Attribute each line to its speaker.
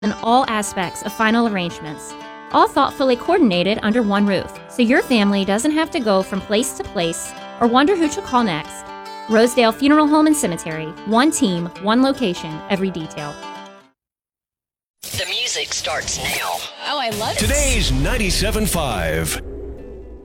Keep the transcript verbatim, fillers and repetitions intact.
Speaker 1: in all aspects of final arrangements, all thoughtfully coordinated under one roof, so your family doesn't have to go from place to place or wonder who to call next. Rosedale Funeral Home and Cemetery. One team, one location, every detail.
Speaker 2: The music starts now.
Speaker 3: Oh, I love it.
Speaker 4: Today's ninety-seven point five.